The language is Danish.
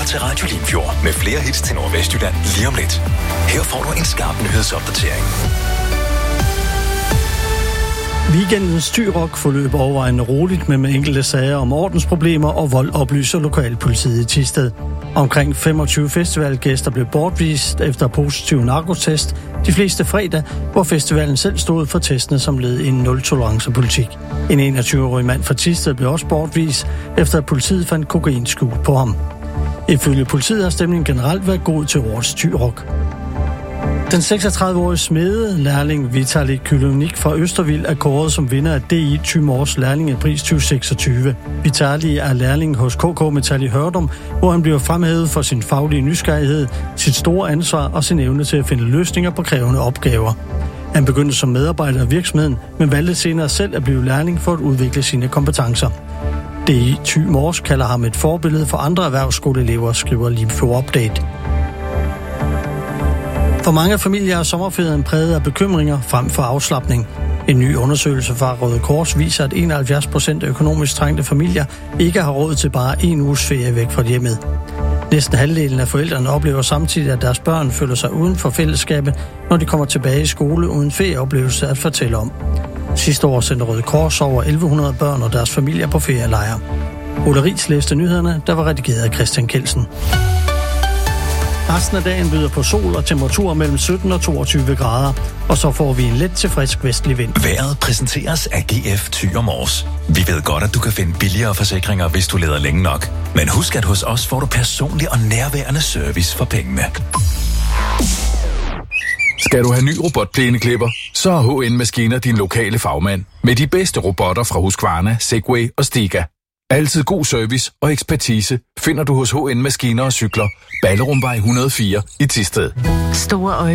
lytter til Radio Limfjord med flere hits til Nordvestjylland lige om lidt. Her får du en skarp nyhedsopdatering. Weekendens Thy-Rock forløb overvejende roligt, men med enkelte sager om ordensproblemer og vold, oplyser lokalpolitiet i Thisted. Omkring 25 festivalgæster blev bortvist efter positiv narkotest, de fleste fredag, hvor festivalen selv stod for testene som led i en nul-tolerance-politik. En 21-årig mand fra Thisted blev også bortvist, efter at politiet fandt kokain skjult på ham. Ifølge politiet har stemningen generelt været god til årets Thy-Rock. Den 36-årige smede-lærling Vitali Kylonik fra Østervild er kåret som vinder af DI Thy Mors lærlingepris 2026. Vitali er lærling hos KK Metal i Hørdum, hvor han bliver fremhævet for sin faglige nysgerrighed, sit store ansvar og sin evne til at finde løsninger på krævende opgaver. Han begyndte som medarbejder af virksomheden, men valgte senere selv at blive lærling for at udvikle sine kompetencer. DI Thy Mors kalder ham et forbillede for andre erhvervsskoleelever, skriver Limfjord Update. For mange familier er sommerferien præget af bekymringer frem for afslapning. En ny undersøgelse fra Røde Kors viser, at 71% af økonomisk trængte familier ikke har råd til bare en uges ferie væk fra hjemmet. Næsten halvdelen af forældrene oplever samtidig, at deres børn føler sig uden for fællesskabet, når de kommer tilbage i skole uden ferieoplevelse at fortælle om. Sidste år sendte Røde Kors over 1100 børn og deres familier på ferielejre. Ole Riis læste nyhederne, der var redigeret af Christian Kelsen. Resten af dagen byder på sol og temperaturer mellem 17 og 22 grader, og så får vi en let til frisk vestlig vind. Vejret præsenteres af GF Thy Mors. Vi ved godt, at du kan finde billigere forsikringer, hvis du leder længe nok. Men husk, at hos os får du personlig og nærværende service for pengene. Skal du have ny robotplæneklipper, så har HN Maskiner din lokale fagmand med de bedste robotter fra Husqvarna, Segway og Stiga. Altid god service og ekspertise finder du hos HN Maskiner og Cykler, Ballerumvej 104 i Thisted. Store øjne.